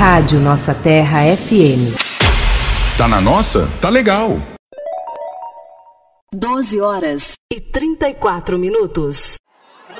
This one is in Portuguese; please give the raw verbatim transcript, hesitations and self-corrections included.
Rádio Nossa Terra F M. Tá na nossa? Tá legal. doze horas e trinta e quatro minutos.